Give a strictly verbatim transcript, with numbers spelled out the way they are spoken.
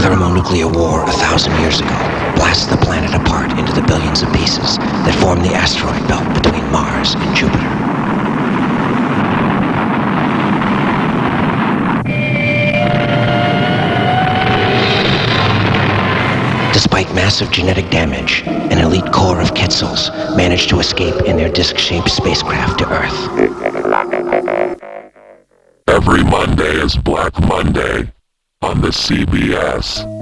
thermonuclear war a thousand years ago blasts the planet apart into the billions of pieces that form the asteroid belt between Mars and Jupiter. Despite massive genetic damage, an elite core of Quetzals managed to escape in their disc-shaped spacecraft to Earth. Every Monday is Black Monday on the C B S.